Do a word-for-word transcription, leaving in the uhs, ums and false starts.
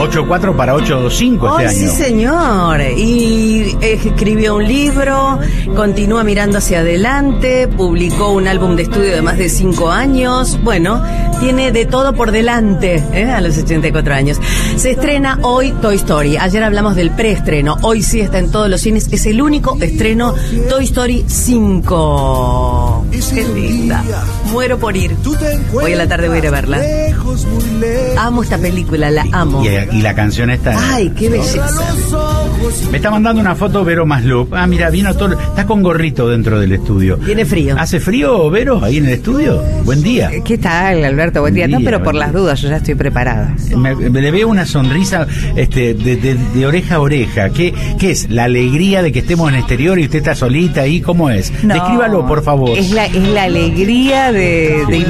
ocho cuatro para ocho cinco este oh, año. Sí, señor. Y escribió un libro, continúa mirando hacia adelante, publicó un álbum de estudio de más de cinco años. Bueno, tiene de todo por delante, ¿eh? A los ochenta y cuatro años. Se estrena hoy Toy Story. Ayer hablamos del preestreno. Hoy sí está en todos los cines. Es el único estreno Toy Story cinco. Qué linda. Muero por ir. Hoy a la tarde voy a ir a verla. Amo esta película, la amo. Y, y la canción esta. Ay, qué belleza. Me está mandando una foto Vero Maslup. Ah, mira, vino todo. Está con gorrito dentro del estudio. Tiene frío. ¿Hace frío, Vero, ahí en el estudio? Buen día. ¿Qué tal, Alberto? Buen día. Buen día, No, pero por buen las día. dudas, yo ya estoy preparada. Me, me le veo una sonrisa este, de, de, de oreja a oreja. ¿Qué, ¿Qué es? ¿La alegría de que estemos en exterior y usted está solita ahí? ¿Cómo es? No, Descríbalo, por favor. Es la, es la alegría de, de